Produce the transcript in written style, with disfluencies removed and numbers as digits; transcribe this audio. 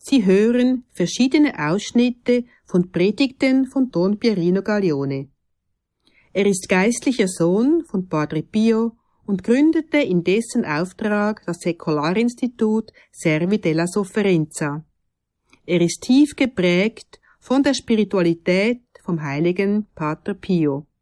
Sie hören verschiedene Ausschnitte von Predigten von Don Pierino Gaglione. Er ist geistlicher Sohn von Padre Pio und gründete in dessen Auftrag das Säkularinstitut Servi della Sofferenza. Er ist tief geprägt von der Spiritualität vom heiligen Pater Pio.